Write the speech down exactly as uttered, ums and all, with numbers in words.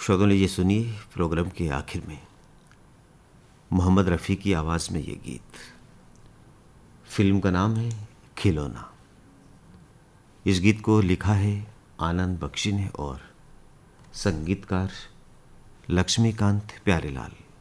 श्रोताओं, लीजिए सुनिए प्रोग्राम के आखिर में मोहम्मद रफ़ी की आवाज़ में ये गीत। फिल्म का नाम है खिलौना। इस गीत को लिखा है आनंद बख्शी ने और संगीतकार लक्ष्मीकांत प्यारेलाल।